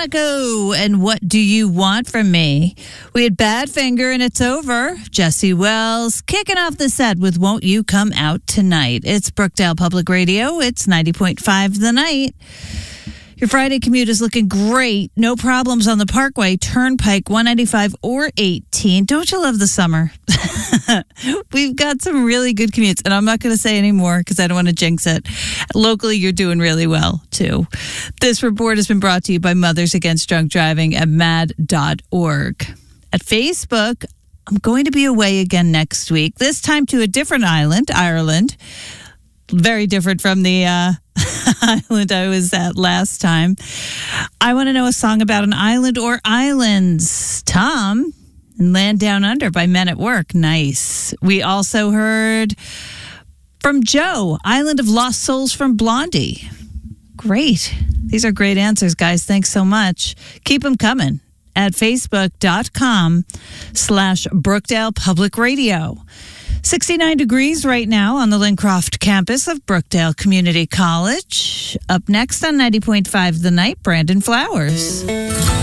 Monaco and What Do You Want From Me? We had Badfinger and It's Over. Jesse Wells kicking off the set with Won't You Come Out Tonight? It's Brookdale Public Radio. It's 90.5 The Night. Your Friday commute is looking great. No problems on the Parkway, Turnpike, 195 or 18. Don't you love the summer? We've got some really good commutes, and I'm not going to say any more because I don't want to jinx it. Locally, you're doing really well, too. This report has been brought to you by Mothers Against Drunk Driving at mad.org. At Facebook, I'm going to be away again next week, this time to a different island, Ireland. Very different from the island I was at last time. I want to know a song about an island or islands. Tom and Land Down Under by Men at Work. Nice. We also heard from Joe, Island of Lost Souls from Blondie. Great. These are great answers, guys. Thanks so much. Keep them coming at facebook.com/Brookdale Public Radio. 69 degrees right now on the Lincroft campus of Brookdale Community College. Up next on 90.5 The Night, Brandon Flowers.